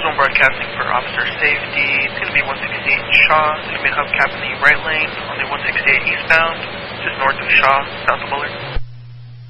zone broadcasting for officer safety. It's going to be 168 Shaw. It's going to be a hubcap in the right lane on the 168 eastbound, just north of Shaw, south of Bullard.